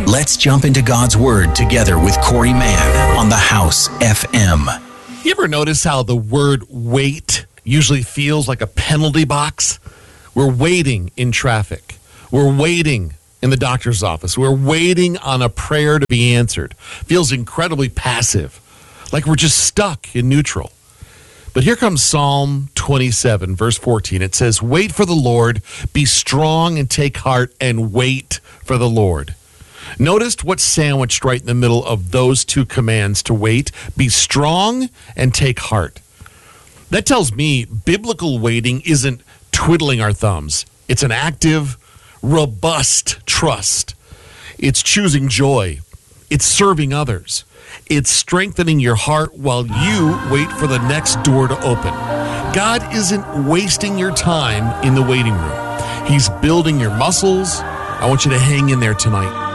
Let's jump into God's Word together with Corey Mann on the House FM. You ever notice how the word wait usually feels like a penalty box? We're waiting in traffic. We're waiting in the doctor's office. We're waiting on a prayer to be answered. Feels incredibly passive, like we're just stuck in neutral. But here comes Psalm 27, verse 14. It says, "Wait for the Lord, be strong and take heart, and wait for the Lord." Notice what's sandwiched right in the middle of those two commands to wait. Be strong and take heart. That tells me biblical waiting isn't twiddling our thumbs. It's an active, robust trust. It's choosing joy. It's serving others. It's strengthening your heart while you wait for the next door to open. God isn't wasting your time in the waiting room. He's building your muscles. I want you to hang in there tonight.